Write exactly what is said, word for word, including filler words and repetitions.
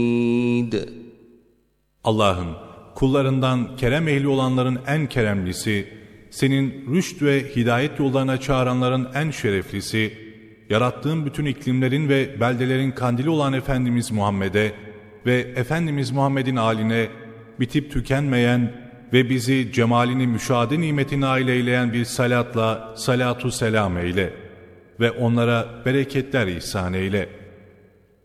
Allah'ım, kullarından kerem ehli olanların en keremlisi, senin rüşt ve hidayet yollarına çağıranların en şereflisi, yarattığın bütün iklimlerin ve beldelerin kandili olan Efendimiz Muhammed'e ve Efendimiz Muhammed'in âline bitip tükenmeyen ve bizi cemalini müşahede nimetine nail eyleyen bir salatla salatu selam eyle ve onlara bereketler ihsan eyle.